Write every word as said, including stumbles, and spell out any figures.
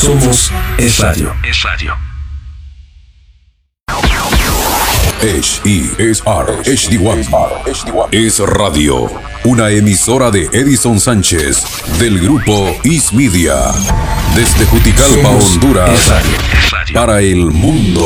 Somos Es Radio. Es Radio. H E S R H D uno Es Radio, una emisora de Edison Sánchez del grupo Is Media, desde Juticalpa, Somos Honduras, Es Radio. Es Radio. para el mundo.